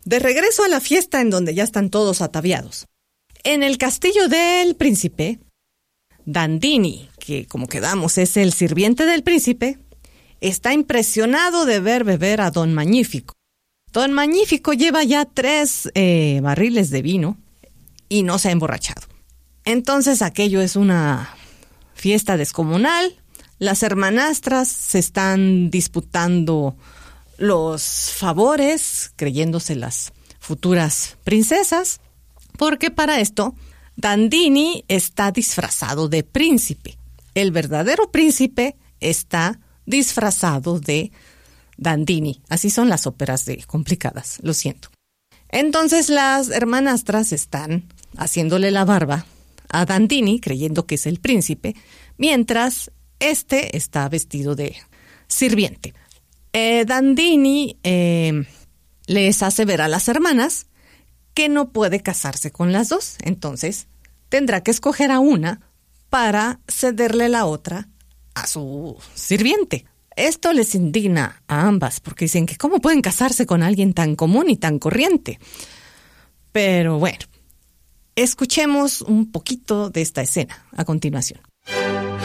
de regreso a la fiesta en donde ya están todos ataviados. En el castillo del príncipe, Dandini, que como quedamos es el sirviente del príncipe, está impresionado de ver beber a Don Magnífico. Don Magnífico lleva ya 3 barriles de vino y no se ha emborrachado. Entonces aquello es una fiesta descomunal. Las hermanastras se están disputando los favores, creyéndose las futuras princesas, porque para esto Dandini está disfrazado de príncipe. El verdadero príncipe está disfrazado de Dandini. Así son las óperas de complicadas, lo siento. Entonces las hermanastras están haciéndole la barba a Dandini, creyendo que es el príncipe, mientras este está vestido de sirviente. Dandini les hace ver a las hermanas que no puede casarse con las dos, entonces tendrá que escoger a una para cederle la otra a su sirviente. Esto les indigna a ambas porque dicen que cómo pueden casarse con alguien tan común y tan corriente. Pero bueno, escuchemos un poquito de esta escena a continuación.